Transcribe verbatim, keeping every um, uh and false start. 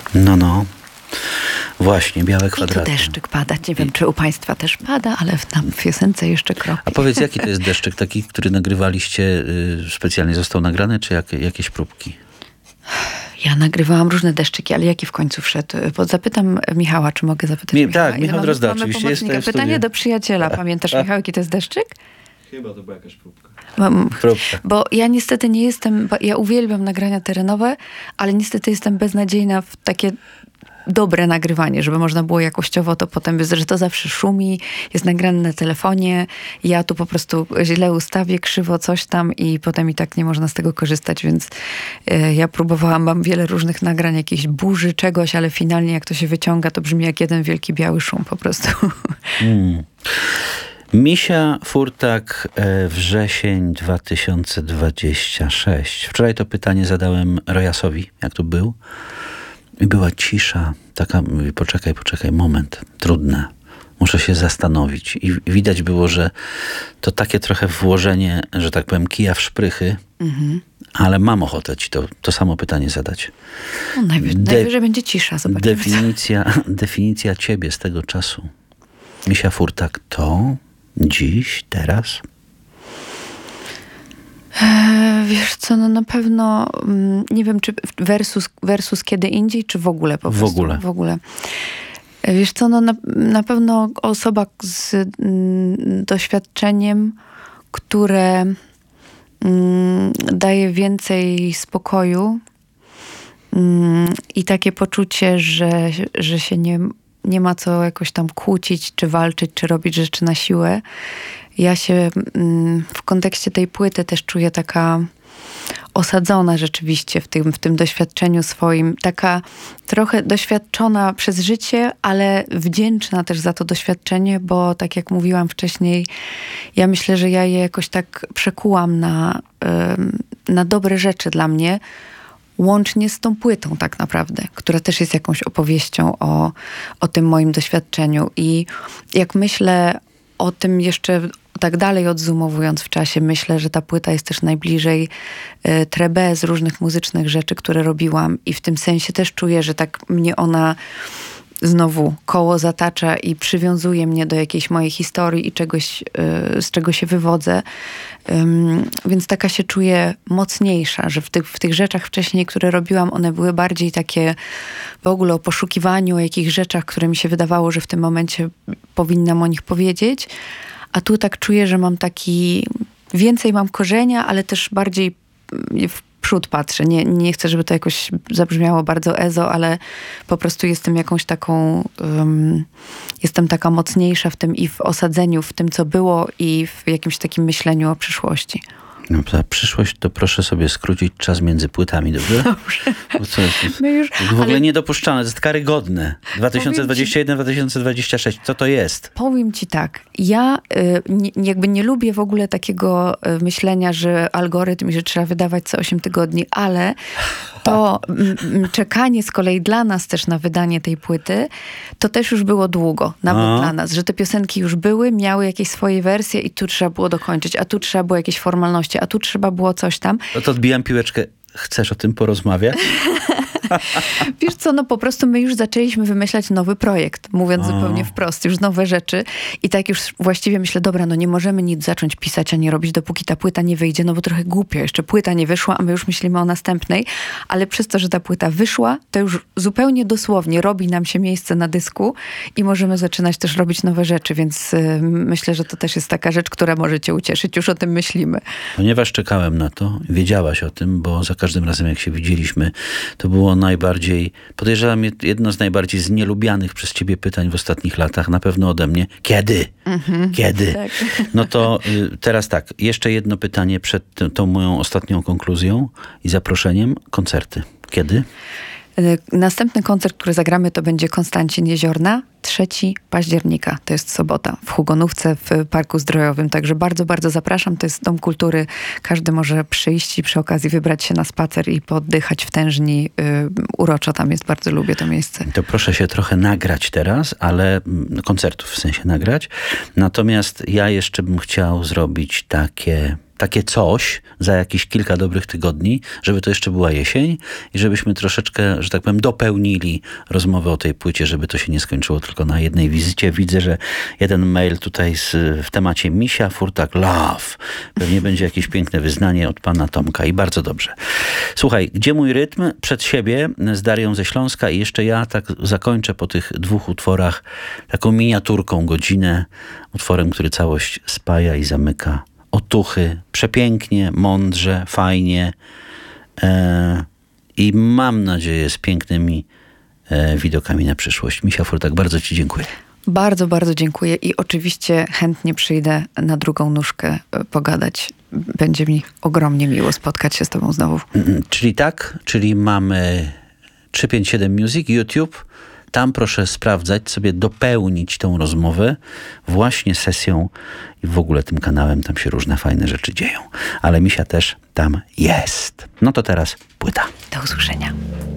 No, no. Właśnie, białe kwadraty. I tu deszczyk pada. Nie wiem, czy u państwa też pada, ale w, tam w piosence jeszcze kropki. A powiedz, jaki to jest deszczyk? Taki, który nagrywaliście, y, specjalnie został nagrany, czy jak, jakieś próbki? Ja nagrywałam różne deszczyki, ale jaki w końcu wszedł? Bo zapytam Michała, czy mogę zapytać Mi, Michała? Tak, Michał Drozda oczywiście jest tutaj w Pytanie studiu. do przyjaciela. Pamiętasz, Michał, jaki to jest deszczyk? Chyba to była jakaś próbka. Mam, Próbka. bo ja niestety nie jestem, bo ja uwielbiam nagrania terenowe, ale niestety jestem beznadziejna w takie dobre nagrywanie, żeby można było jakościowo to potem, że to zawsze szumi, jest nagrane na telefonie, ja tu po prostu źle ustawię, krzywo coś tam i potem i tak nie można z tego korzystać, więc y, ja próbowałam, mam wiele różnych nagrań, jakiejś burzy, czegoś, ale finalnie jak to się wyciąga, to brzmi jak jeden wielki biały szum po prostu. Mm. Misia Furtak, e, wrzesień dwa tysiące dwudziesty szósty. Wczoraj to pytanie zadałem Rojasowi, jak tu był. I była cisza. Taka, mówi, poczekaj, poczekaj, moment. Trudne. Muszę się zastanowić. I widać było, że to takie trochę włożenie, że tak powiem, kija w szprychy, mhm. ale mam ochotę ci to, to samo pytanie zadać. No, najwyżej, De- najwyżej będzie cisza, zobaczymy. Definicja, definicja ciebie z tego czasu. Misia Furtak to dziś, teraz? E, wiesz co, no na pewno mm, nie wiem, czy versus, versus kiedy indziej, czy w ogóle po w prostu. Ogóle. W ogóle. E, wiesz co, no na, na pewno osoba z mm, doświadczeniem, które mm, daje więcej spokoju mm, i takie poczucie, że, że się nie, nie ma co jakoś tam kłócić, czy walczyć, czy robić rzeczy na siłę. Ja się w kontekście tej płyty też czuję taka osadzona rzeczywiście w tym, w tym doświadczeniu swoim. Taka trochę doświadczona przez życie, ale wdzięczna też za to doświadczenie, bo tak jak mówiłam wcześniej, ja myślę, że ja je jakoś tak przekułam na, na dobre rzeczy dla mnie, łącznie z tą płytą tak naprawdę, która też jest jakąś opowieścią o, o tym moim doświadczeniu. I jak myślę o tym jeszcze tak dalej odzumowując w czasie, myślę, że ta płyta jest też najbliżej y, Trebé z różnych muzycznych rzeczy, które robiłam i w tym sensie też czuję, że tak mnie ona znowu koło zatacza i przywiązuje mnie do jakiejś mojej historii i czegoś, y, z czego się wywodzę. Ym, więc taka się czuję mocniejsza, że w tych, w tych rzeczach wcześniej, które robiłam, one były bardziej takie w ogóle o poszukiwaniu, o jakichś rzeczach, które mi się wydawało, że w tym momencie powinnam o nich powiedzieć. A tu tak czuję, że mam taki, więcej mam korzenia, ale też bardziej w przód patrzę. Nie, nie chcę, żeby to jakoś zabrzmiało bardzo ezo, ale po prostu jestem jakąś taką, um, jestem taka mocniejsza w tym i w osadzeniu, w tym, co było i w jakimś takim myśleniu o przyszłości. No, ta przyszłość to proszę sobie skrócić czas między płytami, dobrze? Dobrze. Bo co jest, My już, w ogóle ale... niedopuszczalne, to jest karygodne. dwa tysiące dwudziesty jeden dwa tysiące dwudziesty szósty, co to jest? Powiem ci tak, ja y, nie, jakby nie lubię w ogóle takiego y, myślenia, że algorytm i że trzeba wydawać co osiem tygodni, ale to m, m, czekanie z kolei dla nas też na wydanie tej płyty, to też już było długo, nawet A. dla nas, że te piosenki już były, miały jakieś swoje wersje i tu trzeba było dokończyć, a tu trzeba było jakieś formalności, a tu trzeba było coś tam. No to odbijam piłeczkę. Chcesz o tym porozmawiać? Wiesz co, no po prostu my już zaczęliśmy wymyślać nowy projekt, mówiąc O. zupełnie wprost, już nowe rzeczy i tak już właściwie myślę, dobra, no nie możemy nic zacząć pisać, ani robić, dopóki ta płyta nie wyjdzie, no bo trochę głupio, jeszcze płyta nie wyszła, a my już myślimy o następnej, ale przez to, że ta płyta wyszła, to już zupełnie dosłownie robi nam się miejsce na dysku i możemy zaczynać też robić nowe rzeczy, więc y, myślę, że to też jest taka rzecz, która może cię ucieszyć, już o tym myślimy. Ponieważ czekałem na to, wiedziałaś o tym, bo za każdym razem jak się widzieliśmy, to było najbardziej, podejrzewam, jedno z najbardziej znielubianych przez ciebie pytań w ostatnich latach, na pewno ode mnie. Kiedy? Mhm, Kiedy? Tak. No to y, teraz tak, jeszcze jedno pytanie przed t- tą moją ostatnią konkluzją i zaproszeniem. Koncerty. Kiedy? Następny koncert, który zagramy, to będzie Konstancin Jeziorna, trzeciego października. To jest sobota w Hugonówce w Parku Zdrojowym. Także bardzo, bardzo zapraszam. To jest Dom Kultury. Każdy może przyjść i przy okazji wybrać się na spacer i poddychać w tężni. Yy, uroczo tam jest. Bardzo lubię to miejsce. To proszę się trochę nagrać teraz, ale koncertów w sensie nagrać. Natomiast ja jeszcze bym chciał zrobić takie takie coś za jakieś kilka dobrych tygodni, żeby to jeszcze była jesień i żebyśmy troszeczkę, że tak powiem, dopełnili rozmowę o tej płycie, żeby to się nie skończyło tylko na jednej wizycie. Widzę, że jeden mail tutaj z, w temacie Misia Furtak Love. Pewnie będzie jakieś piękne wyznanie od pana Tomka i bardzo dobrze. Słuchaj, Gdzie mój rytm? Przed siebie z Darią ze Śląska i jeszcze ja tak zakończę po tych dwóch utworach taką miniaturką, godzinę, utworem, który całość spaja i zamyka. Otuchy, przepięknie, mądrze, fajnie e, i mam nadzieję z pięknymi e, widokami na przyszłość. Misia Furtak, bardzo ci dziękuję. Bardzo, bardzo dziękuję i oczywiście chętnie przyjdę na drugą nóżkę pogadać. Będzie mi ogromnie miło spotkać się z tobą znowu. Czyli tak, czyli mamy trzysta pięćdziesiąt siedem Music, YouTube. Tam proszę sprawdzać, sobie dopełnić tą rozmowę właśnie sesją i w ogóle tym kanałem. Tam się różne fajne rzeczy dzieją. Ale Misia też tam jest. No to teraz płyta. Do usłyszenia.